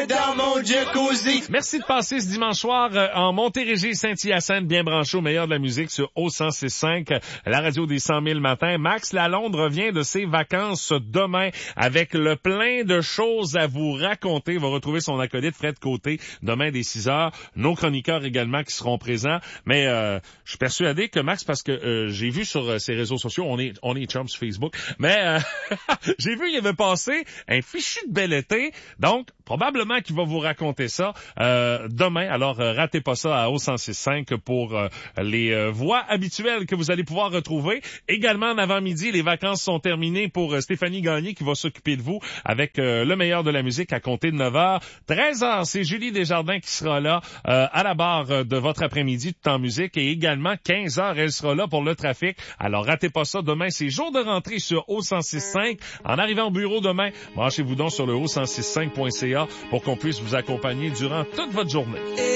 dans mon jacuzzi. Merci de passer ce dimanche soir en Montérégie, Saint-Hyacinthe, bien branché au meilleur de la musique sur O106.5, la radio des 100 000 matins. Max Lalonde revient de ses vacances demain avec le plein de choses à vous raconter. Il va retrouver son acolyte Fred Côté demain dès 6 heures. Nos chroniqueurs également qui seront présents. Mais je suis persuadé que Max, parce que j'ai vu sur ses réseaux sociaux, on est chums sur Facebook, mais j'ai vu il avait passé un fichu de bel été. Donc, probablement qu'il va vous raconter ça demain. Alors, ratez pas ça à O106.5 pour les voix habituelles que vous allez pouvoir retrouver. Également, en avant-midi, les vacances sont terminées pour Stéphanie Gagné qui va s'occuper de vous avec le meilleur de la musique à compter de 9h. 13h, c'est Julie Desjardins qui sera là à la barre de votre après-midi tout en musique. Et également, 15h, elle sera là pour le trafic. Alors, ratez pas ça. Demain, c'est jour de rentrée sur O106.5. En arrivant au bureau demain, branchez-vous donc sur le O106.5.ca pour qu'on puisse vous accompagner durant toute votre journée.